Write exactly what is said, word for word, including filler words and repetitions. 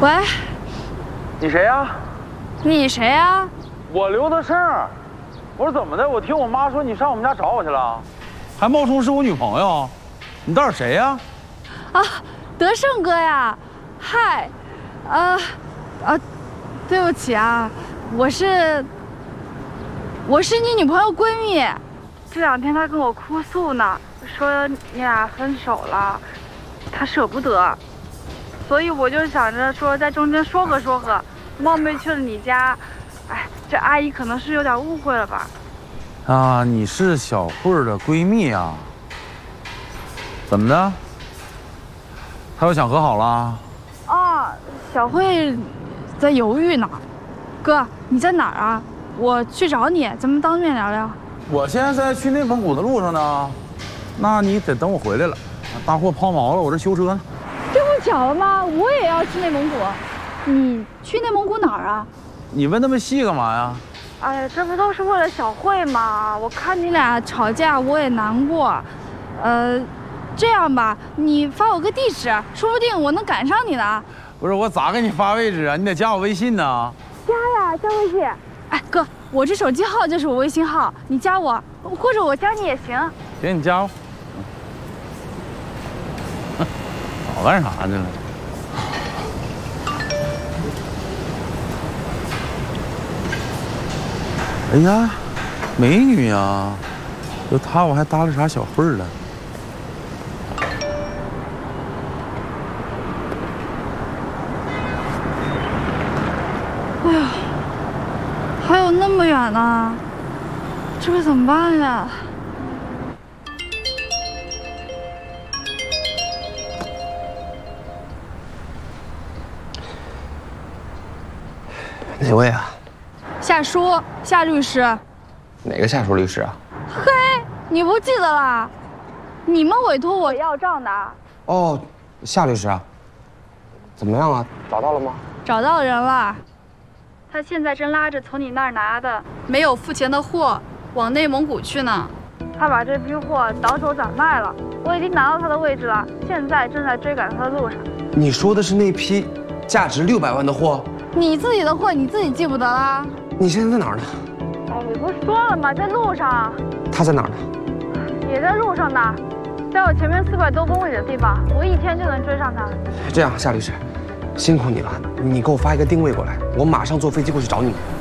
喂， 你谁呀？ 你谁呀？ 我刘德胜。我说怎么的？我听我妈说你上我们家找我去了，还冒充是我女朋友。你到底谁呀？ 啊，德胜哥呀！嗨，呃，呃，对不起啊，我是我是你女朋友闺蜜。这两天她跟我哭诉呢，说你俩分手了，她舍不得，所以我就想着说在中间说和说和，冒昧去了你家。哎，这阿姨可能是有点误会了吧？ 啊，你是小慧的闺蜜啊？怎么的？她又想和好了？ 啊，小慧在犹豫呢。哥，你在哪儿啊？我去找你，咱们当面聊聊。 我现在在去内蒙古的路上呢，那你得等我回来了。大货抛锚了，我这修车呢。 这不巧了吗？我也要去内蒙古。你去内蒙古哪儿啊？ 你问那么细干嘛呀？ 哎呀，这不都是为了小慧吗？我看你俩吵架，我也难过。呃，这样吧，你发我个地址，说不定我能赶上你呢。 不是我咋给你发位置啊？你得加我微信呢。 加呀，加微信。哎，哥，我这手机号就是我微信号，你加我，或者我加你也行。 行，你加我。早干啥去了？哎呀，美女呀！就她，我还搭了啥小慧儿了。 哎呀，还有那么远呢，这可怎么办呀？ 哪位啊？ 夏叔，夏律师。 哪个夏叔律师啊？ 嘿，你不记得了？你们委托我要账的。 哦，夏律师啊。怎么样啊？找到了吗？ 找到人了。他现在正拉着从你那儿拿的没有付钱的货往内蒙古去呢。他把这批货倒手转卖了，我已经拿到他的位置了，现在正在追赶他的路上。 你说的是那批价值六百万的货？ 你自己的货你自己记不得啦？ 你现在在哪儿呢？ 哎，我不是说了吗？在路上。 他在哪儿呢？ 也在路上呢，在我前面四百多公里的地方，我一天就能追上他。 这样，夏律师，辛苦你了，你给我发一个定位过来，我马上坐飞机过去找你。